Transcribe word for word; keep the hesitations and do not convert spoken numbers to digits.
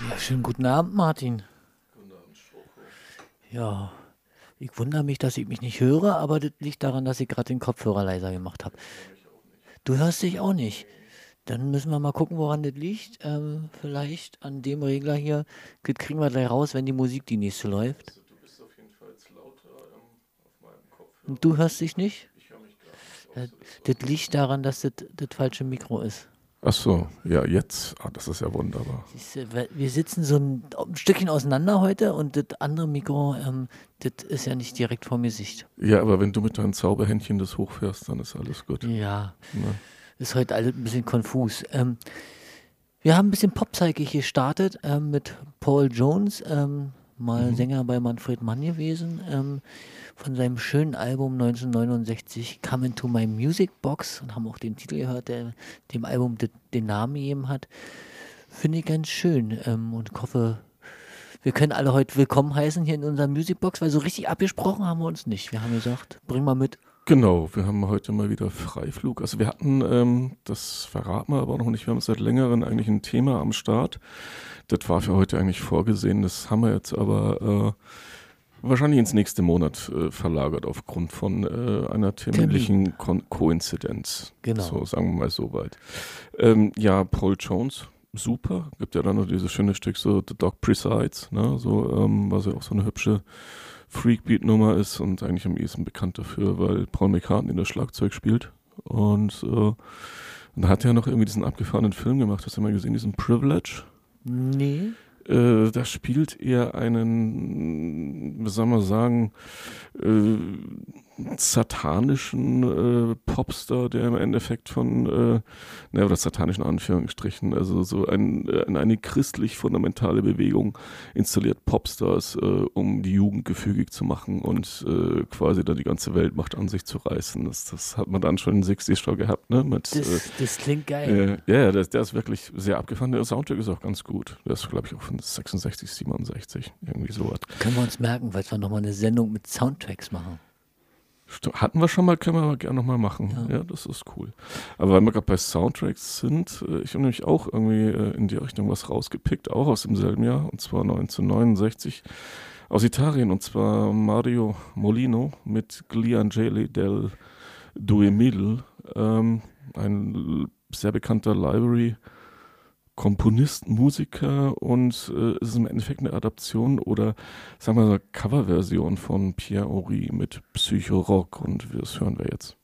Ja, schönen guten Abend, Martin. Guten Abend, Schoko. Ja, ich wundere mich, dass ich mich nicht höre, aber das liegt daran, dass ich gerade den Kopfhörer leiser gemacht habe. Ich höre mich auch nicht. Du hörst dich auch nicht. Nee. Dann müssen wir mal gucken, woran das liegt. Ähm, vielleicht an dem Regler hier. Das kriegen wir gleich raus, wenn die Musik die nächste läuft. Also, du bist auf jeden Fall jetzt lauter ähm, auf meinem Und Kopfhörer du und hörst ich, dich nicht? ich höre mich gar nicht. Auch Ja, so, das das was ist. liegt daran, dass das das falsche Mikro ist. Ach so, ja, jetzt. Ah, das ist ja wunderbar. Siehst du, wir wir sitzen so ein, ein Stückchen auseinander heute und das andere Mikro, ähm, das ist ja nicht direkt vor mir Sicht. Ja, aber wenn du mit deinen Zauberhändchen das hochfährst, dann ist alles gut. Ja, Ne? ist heute alles ein bisschen konfus. Ähm, Wir haben ein bisschen Popzeug gestartet ähm, mit Paul Jones, ähm, mal Mhm. Sänger bei Manfred Mann gewesen, ähm, von seinem schönen Album neunzehnhundertneunundsechzig Come Into My Music Box und haben auch den Titel gehört, der dem Album de, den Namen gegeben hat. Finde ich ganz schön ähm, und ich hoffe, wir können alle heute willkommen heißen hier in unserer Music Box, weil so richtig abgesprochen haben wir uns nicht. Wir haben gesagt, bring mal mit. Genau, wir haben heute mal wieder Freiflug. Also wir hatten, ähm, das verraten wir aber noch nicht, wir haben seit längerem eigentlich ein Thema am Start. Das war für heute eigentlich vorgesehen, das haben wir jetzt aber äh, wahrscheinlich ins nächste Monat äh, verlagert aufgrund von äh, einer terminlichen Kon Koinzidenz. Genau. So, sagen wir mal so weit. Ähm, ja, Paul Jones, super. Gibt ja dann noch dieses schöne Stück, so The Dog Presides, ne? So, ähm, was ja auch so eine hübsche Freakbeat-Nummer ist und eigentlich am ehesten bekannt dafür, weil Paul McCartney das Schlagzeug spielt. Und, äh, und da hat er ja noch irgendwie diesen abgefahrenen Film gemacht. Hast du mal gesehen, diesen Privilege? Nee. Äh, da spielt er einen, wie soll man sagen, äh, satanischen äh, Popstar, der im Endeffekt von, äh, naja, oder satanischen Anführungsstrichen, also so ein, äh, eine christlich-fundamentale Bewegung installiert Popstars, äh, um die Jugend gefügig zu machen und äh, quasi da die ganze Weltmacht an sich zu reißen. Das, das hat man dann schon in den sechzigern schon gehabt, ne? Mit, Das, das klingt äh, geil. äh, ja, ja, der, der ist wirklich sehr abgefahren. Der Soundtrack ist auch ganz gut. Der ist, glaube ich, auch von sechsundsechzig, siebenundsechzig, irgendwie sowas. Können wir uns merken, weil wir nochmal eine Sendung mit Soundtracks machen. St- Hatten wir schon mal, können wir aber gerne nochmal machen. Ja. Ja. Das ist cool. Aber weil wir gerade bei Soundtracks sind, äh, ich habe nämlich auch irgendwie äh, in die Richtung was rausgepickt, auch aus demselben Jahr, und zwar neunzehnhundertneunundsechzig aus Italien, und zwar Mario Molino mit Gli Angeli del Duemil, ähm, ein l- sehr bekannter Library Komponist, Musiker, und äh, es ist im Endeffekt eine Adaption oder sagen wir mal Coverversion von Pierre Horry mit Psycho-Rock, und das hören wir jetzt.